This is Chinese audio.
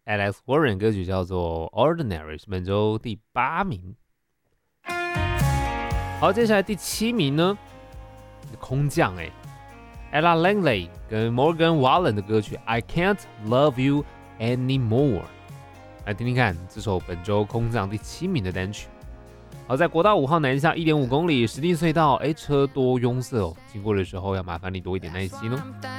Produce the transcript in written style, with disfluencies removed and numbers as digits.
Alex Warren 歌曲叫做 Ordinary， 是本周第8名。好，接下来第7名呢，空降Ella Langley 跟 Morgan Wallen 的歌曲 I Can't Love You Anymore， 来听听看这首本周空降第7名的单曲。好，在国道5号南下 1.5 公里石碇隧道，车多拥塞哦，经过的时候要麻烦你多一点耐心哦。